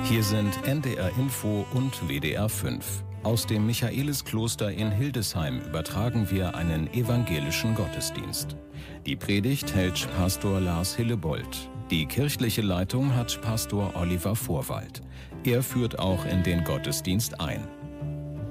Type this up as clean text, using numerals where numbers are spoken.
Hier sind NDR Info und WDR 5. Aus dem Michaeliskloster in Hildesheim übertragen wir einen evangelischen Gottesdienst. Die Predigt hält Pastor Lars Hillebold. Die kirchliche Leitung hat Pastor Oliver Vorwald. Er führt auch in den Gottesdienst ein.